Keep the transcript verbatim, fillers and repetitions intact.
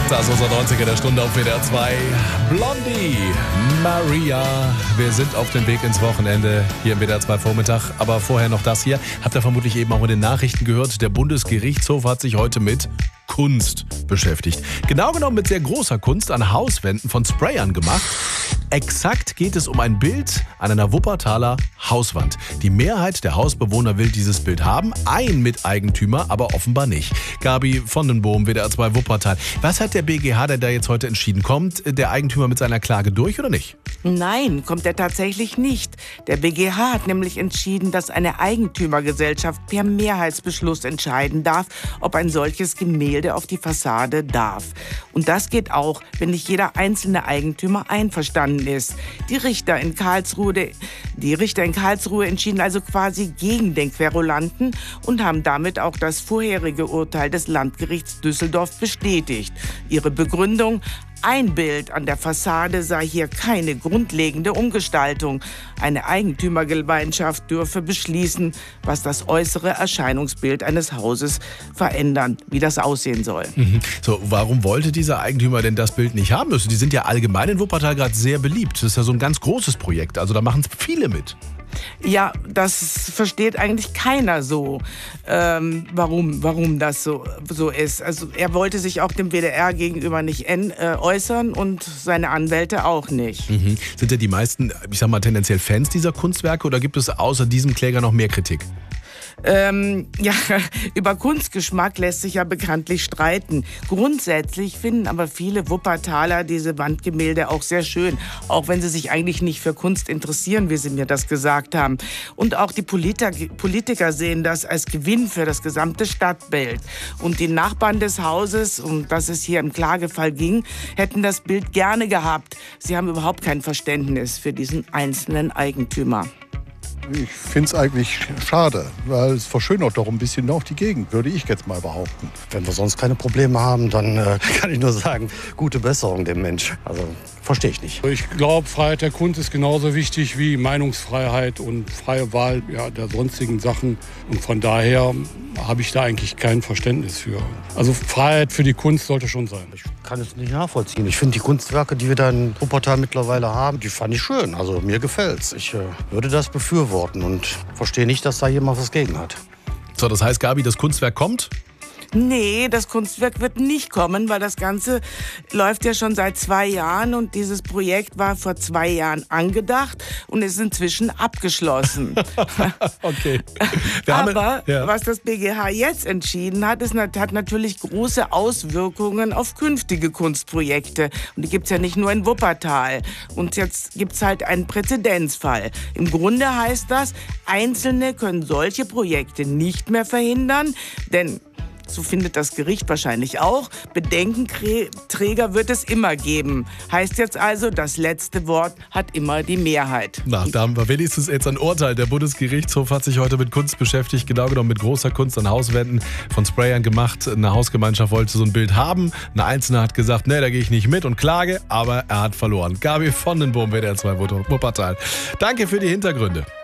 Das ist unser neunziger der Stunde auf W D R zwei. Blondie, Maria. Wir sind auf dem Weg ins Wochenende hier im W D R zwei Vormittag. Aber vorher noch das hier. Habt ihr vermutlich eben auch in den Nachrichten gehört. Der Bundesgerichtshof hat sich heute mit Kunst beschäftigt. Genau genommen mit sehr großer Kunst an Hauswänden von Sprayern gemacht. Exakt geht es um ein Bild an einer Wuppertaler Hauswand. Die Mehrheit der Hausbewohner will dieses Bild haben, ein Miteigentümer aber offenbar nicht. Gabi von den Boom, W D R zwei Wuppertal. Was hat der B G H denn da jetzt heute entschieden? Kommt der Eigentümer mit seiner Klage durch oder nicht? Nein, kommt er tatsächlich nicht. Der B G H hat nämlich entschieden, dass eine Eigentümergesellschaft per Mehrheitsbeschluss entscheiden darf, ob ein solches Gemälde auf die Fassade darf. Und das geht auch, wenn nicht jeder einzelne Eigentümer einverstanden ist. Die Richter in Karlsruhe, die Richter in Karlsruhe entschieden also quasi gegen den Querulanten und haben damit auch das vorherige Urteil des Landgerichts Düsseldorf bestätigt. Ihre Begründung: Ein Bild an der Fassade sei hier keine grundlegende Umgestaltung. Eine Eigentümergemeinschaft dürfe beschließen, was das äußere Erscheinungsbild eines Hauses verändern, wie das aussehen soll. Mhm. So, warum wollte dieser Eigentümer denn das Bild nicht haben müssen? Die sind ja allgemein in Wuppertal gerade sehr beliebt. Das ist ja so ein ganz großes Projekt. Also da machen viele mit. Ja, das versteht eigentlich keiner so, ähm, warum, warum das so, so ist. Also er wollte sich auch dem W D R gegenüber nicht en, äh, äußern und seine Anwälte auch nicht. Mhm. Sind ja die meisten, ich sag mal, tendenziell Fans dieser Kunstwerke oder gibt es außer diesem Kläger noch mehr Kritik? Ähm, ja, über Kunstgeschmack lässt sich ja bekanntlich streiten. Grundsätzlich finden aber viele Wuppertaler diese Wandgemälde auch sehr schön, auch wenn sie sich eigentlich nicht für Kunst interessieren, wie sie mir das gesagt haben. Und auch die Politiker, Politiker sehen das als Gewinn für das gesamte Stadtbild. Und die Nachbarn des Hauses, um das es hier im Klagefall ging, hätten das Bild gerne gehabt. Sie haben überhaupt kein Verständnis für diesen einzelnen Eigentümer. Ich finde es eigentlich schade, weil es verschönert doch ein bisschen auch die Gegend, würde ich jetzt mal behaupten. Wenn wir sonst keine Probleme haben, dann äh, kann ich nur sagen, gute Besserung dem Mensch. Also verstehe ich nicht. Ich glaube, Freiheit der Kunst ist genauso wichtig wie Meinungsfreiheit und freie Wahl ja, der sonstigen Sachen. Und von daher habe ich da eigentlich kein Verständnis für. Also Freiheit für die Kunst sollte schon sein. Ich kann es nicht nachvollziehen. Ich finde die Kunstwerke, die wir da in Wuppertal mittlerweile haben, die fand ich schön. Also mir gefällt's. Ich äh, würde das befürworten und verstehe nicht, dass da jemand was gegen hat. So, das heißt, Gabi, das Kunstwerk kommt? Nee, das Kunstwerk wird nicht kommen, weil das Ganze läuft ja schon seit zwei Jahren und dieses Projekt war vor zwei Jahren angedacht und ist inzwischen abgeschlossen. Okay. Wir Aber haben, ja. was das B G H jetzt entschieden hat, ist, hat natürlich große Auswirkungen auf künftige Kunstprojekte. Und die gibt's ja nicht nur in Wuppertal. Und jetzt gibt's halt einen Präzedenzfall. Im Grunde heißt das, Einzelne können solche Projekte nicht mehr verhindern, denn so findet das Gericht wahrscheinlich auch, Bedenkenträger wird es immer geben. Heißt jetzt also, das letzte Wort hat immer die Mehrheit. Na, da haben wir wenigstens jetzt ein Urteil. Der Bundesgerichtshof hat sich heute mit Kunst beschäftigt, genau genommen mit großer Kunst an Hauswänden von Sprayern gemacht. Eine Hausgemeinschaft wollte so ein Bild haben. Eine Einzelne hat gesagt, nee, da gehe ich nicht mit und klage, aber er hat verloren. Gabi von den Boom, W D R zwei Wuppertal. Danke für die Hintergründe.